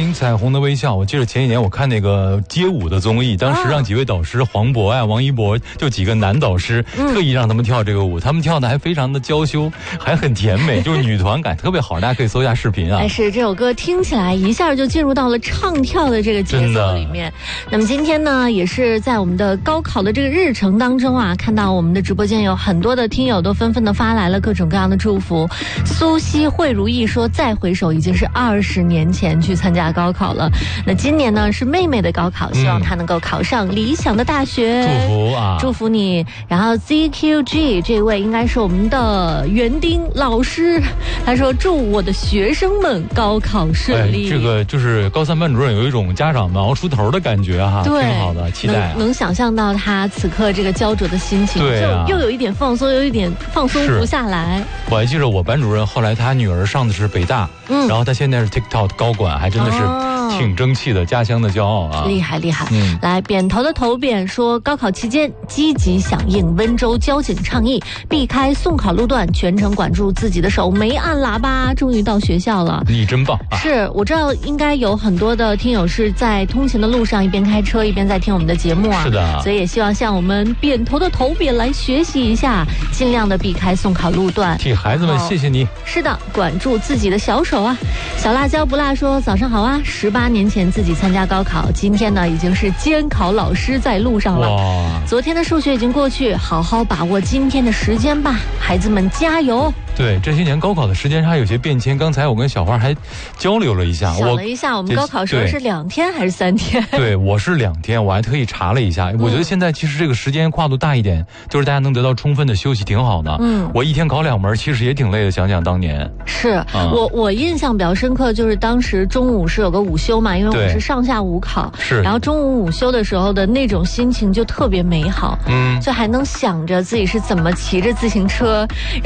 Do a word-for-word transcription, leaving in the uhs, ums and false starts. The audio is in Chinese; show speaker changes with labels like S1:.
S1: 听彩虹的微笑。我记得前几年我看那个街舞的综艺，当时让几位导师黄渤呀、王一博，就几个男导师，嗯、特意让他们跳这个舞，他们跳的还非常的娇羞，还很甜美，就是女团感特别好，大家可以搜一下视频啊。
S2: 但是这首歌听起来一下就进入到了唱跳的这个节奏里面。那么今天呢，也是在我们的高考的这个日程当中啊，看到我们的直播间有很多的听友都纷纷的发来了各种各样的祝福。苏西惠如意说，再回首已经是二十年前去参加高考了。那今年呢是妹妹的高考，希望她能够考上理想的大学。
S1: 祝福啊，
S2: 祝福你。然后 Z Q G 这位应该是我们的园丁老师，他说祝我的学生们高考顺利。
S1: 哎、这个就是高三班主任有一种家长们熬出头的感觉哈，
S2: 对，
S1: 挺好的，期待、啊、
S2: 能, 能想象到他此刻这个焦灼的心情，
S1: 对、啊，
S2: 就又有一点放松，又有一点放松不下来。
S1: 我还记得我班主任后来他女儿上的是北大，嗯，然后他现在是 TikTok 高管，还真的是挺争气的，家乡的骄傲啊，
S2: 厉害厉害。嗯，来，扁头的头扁说，高考期间积极响应温州交警倡议，避开送考路段，全程管住自己的手，没按喇叭，终于到学校了。
S1: 你真棒、啊！
S2: 是，我知道应该有很多的听友是在通勤的路上一边开车一边在听我们的节目啊。
S1: 是的，
S2: 所以也希望向我们扁头的头扁来学习一下，尽量的避开送考路段。
S1: 替孩子们谢谢你。
S2: 是的，管住自己的小手啊。小辣椒不辣说，早上好啊，十八年前自己参加高考，今天呢已经是监考老师在路上了。哇，昨天的数学已经过去，好好把握今天的时间吧，孩子们加油。
S1: 对，这些年高考的时间还有些变迁，刚才我跟小花还交流了一下，
S2: 想了一下，我们高考时候是两天还是三天？
S1: 对，我是两天，我还特意查了一下，我觉得现在其实这个时间跨度大一点，就是大家能得到充分的休息，挺好的。嗯，我一天考两门，其实也挺累的，想想当年。
S2: 是、嗯、我我印象比较深刻，就是当时中午是有个午休嘛，因为我是上下午考，
S1: 是，
S2: 然后中午午休的时候的那种心情就特别美好，嗯，就还能想着自己是怎么骑着自行车。